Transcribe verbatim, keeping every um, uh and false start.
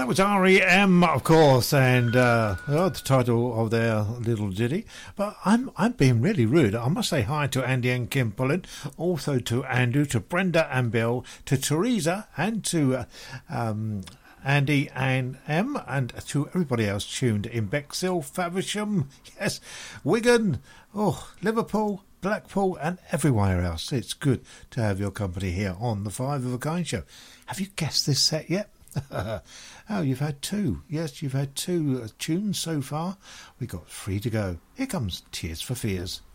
That was R E M, of course, and uh, oh, the title of their little ditty. But I'm I'm being really rude. I must say hi to Andy and Kim Pullen, also to Andrew, to Brenda and Bill, to Teresa, and to uh, um, Andy and M, and to everybody else tuned in Bexhill, Faversham, yes, Wigan, oh, Liverpool, Blackpool, and everywhere else. It's good to have your company here on the Five of a Kind show. Have you guessed this set yet? Oh, you've had two. Yes, you've had two uh, tunes so far. We've got three to go. Here comes Tears for Fears.